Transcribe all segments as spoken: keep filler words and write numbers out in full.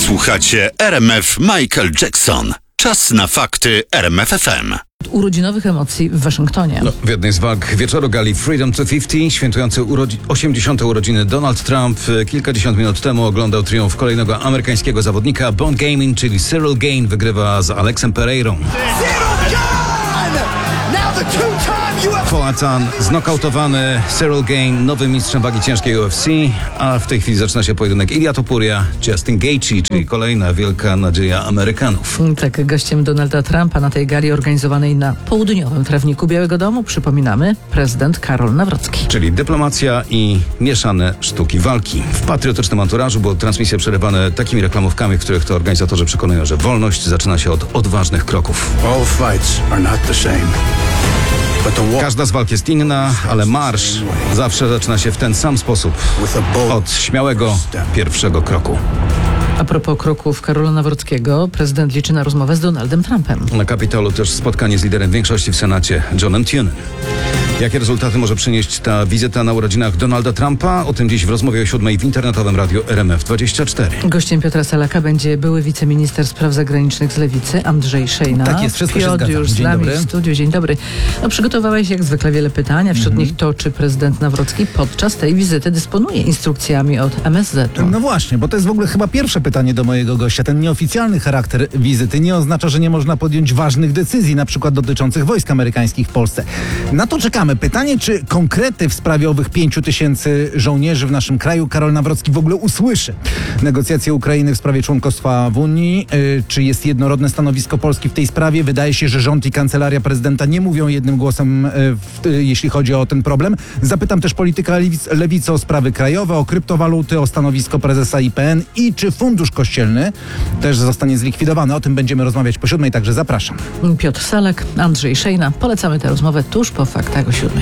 Słuchacie R M F Michael Jackson. Czas na fakty R M F F M. Urodzinowych emocji w Waszyngtonie. No, w jednej z walk wieczoru gali Freedom dwieście pięćdziesiąt, świętujący urodzi- osiemdziesiąte urodziny Donald Trump kilkadziesiąt minut temu oglądał triumf kolejnego amerykańskiego zawodnika. Bond Gaming, czyli Cyril Gane, wygrywa z Alexem Pereirą. Poatan znokautowany, Cyril Gane nowym mistrzem wagi ciężkiej U F C, a w tej chwili zaczyna się pojedynek Ilia Topuria, Justin Gaethje, czyli kolejna wielka nadzieja Amerykanów. Tak, gościem Donalda Trumpa na tej gali organizowanej na południowym trawniku Białego Domu, przypominamy, prezydent Karol Nawrocki. Czyli dyplomacja i mieszane sztuki walki. W patriotycznym anturażu, bo transmisje przerywane takimi reklamówkami, w których to organizatorzy przekonują, że wolność zaczyna się od odważnych kroków. All fights are not the same. Każda z walk jest inna, ale marsz zawsze zaczyna się w ten sam sposób. Od śmiałego pierwszego kroku. A propos kroków Karola Nawrockiego, prezydent liczy na rozmowę z Donaldem Trumpem. Na Kapitolu też spotkanie z liderem większości w Senacie, Johnem Tunem. Jakie rezultaty może przynieść ta wizyta na urodzinach Donalda Trumpa? O tym dziś w rozmowie o siódmej w internetowym radiu R M F dwadzieścia cztery. Gościem Piotra Salaka będzie były wiceminister spraw zagranicznych z Lewicy, Andrzej Szejna. Tak jest, wszystko się Piotr zgadza. już z Dzień nami dobry. w studiu. Dzień dobry. No, przygotowałeś jak zwykle wiele pytań, a wśród Mhm. nich to, czy prezydent Nawrocki podczas tej wizyty dysponuje instrukcjami od M S Z-u. No właśnie, bo to jest w ogóle chyba pierwsze pytanie do mojego gościa. Ten nieoficjalny charakter wizyty nie oznacza, że nie można podjąć ważnych decyzji, na przykład dotyczących wojsk amerykańskich w Polsce. Na to czekamy. Pytanie, czy konkrety w sprawie owych pięciu tysięcy żołnierzy w naszym kraju Karol Nawrocki w ogóle usłyszy. Negocjacje Ukrainy w sprawie członkostwa w Unii. Yy, czy jest jednorodne stanowisko Polski w tej sprawie? Wydaje się, że rząd i kancelaria prezydenta nie mówią jednym głosem, yy, w, yy, jeśli chodzi o ten problem. Zapytam też polityka lewic, lewicy o sprawy krajowe, o kryptowaluty, o stanowisko prezesa I P N i czy fundusz kościelny też zostanie zlikwidowany. O tym będziemy rozmawiać po siódmej, także zapraszam. Piotr Salak, Andrzej Szejna. Polecamy tę rozmowę tuż po faktach o siódmej.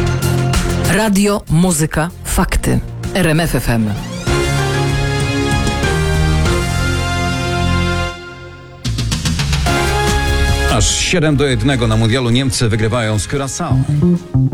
Radio, muzyka, fakty. R M F F M. Aż siedem do jednego na mundialu Niemcy wygrywają z Curaçao.